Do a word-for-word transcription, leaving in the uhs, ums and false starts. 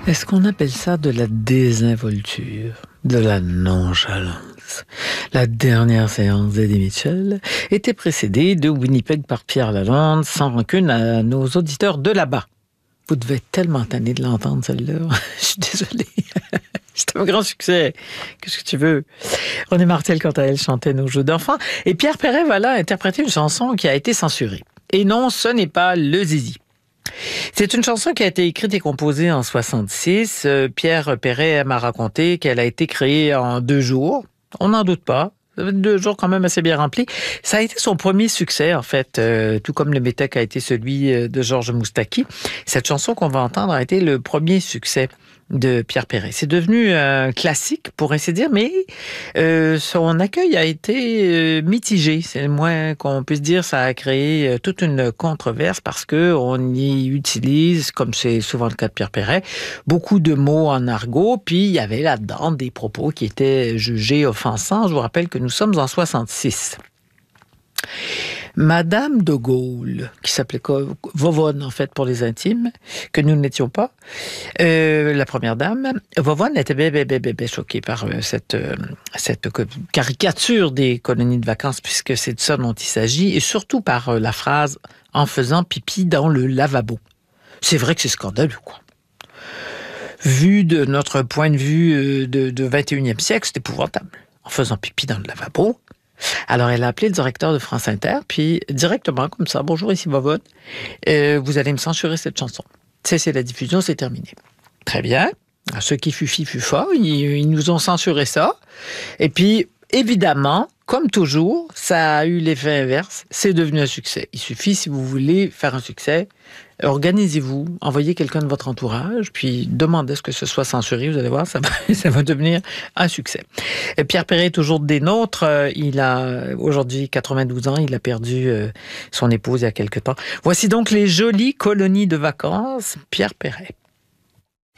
Est-ce qu'on appelle ça de la désinvolture, de la nonchalance? La dernière séance d'Eddie Mitchell était précédée de Winnipeg par Pierre Lalonde, sans rancune à nos auditeurs de là-bas. Vous devez être tellement tanné de l'entendre, celle-là. Je suis désolée. C'est un grand succès. Qu'est-ce que tu veux? René Martel, quant à elle, chantait Nos jeux d'enfants. Et Pierre Perret, voilà, a interprété une chanson qui a été censurée. Et non, ce n'est pas le Zizi. C'est une chanson qui a été écrite et composée en soixante-six. Euh, Pierre Perret m'a raconté qu'elle a été créée en deux jours. On n'en doute pas. Deux jours quand même assez bien remplis. Ça a été son premier succès, en fait, euh, tout comme le Métèque a été celui de Georges Moustaki. Cette chanson qu'on va entendre a été le premier succès de Pierre Perret. C'est devenu un classique, pour ainsi dire, mais euh, son accueil a été euh, mitigé. C'est le moins qu'on puisse dire. Ça a créé euh, toute une controverse parce que on y utilise, comme c'est souvent le cas de Pierre Perret, beaucoup de mots en argot, puis il y avait là-dedans des propos qui étaient jugés offensants. Je vous rappelle que nous sommes en soixante-six. Madame de Gaulle, qui s'appelait Vovonne, en fait, pour les intimes, que nous n'étions pas, euh, la première dame, Vovonne était bien, bien, bien, bien, bien choquée par euh, cette, euh, cette caricature des colonies de vacances, puisque c'est de ça dont il s'agit, et surtout par euh, la phrase « en faisant pipi dans le lavabo ». C'est vrai que c'est scandaleux, quoi. Vu de notre point de vue euh, de, de vingt et unième siècle, c'est épouvantable. En faisant pipi dans le lavabo. Alors, elle a appelé le directeur de France Inter, puis directement, comme ça, « Bonjour, ici Vovonne, euh, vous allez me censurer cette chanson. Cessez la diffusion, c'est terminé. » Très bien. Ce qui fut fi fut fa, ils, ils nous ont censuré ça. Et puis, évidemment, comme toujours, ça a eu l'effet inverse. C'est devenu un succès. Il suffit, si vous voulez faire un succès, organisez-vous, envoyez quelqu'un de votre entourage, puis demandez à ce que ce soit censuré. Vous allez voir, ça va, ça va devenir un succès. Et Pierre Perret est toujours des nôtres. Il a aujourd'hui quatre-vingt-douze ans. Il a perdu son épouse il y a quelque temps. Voici donc les jolies colonies de vacances. Pierre Perret.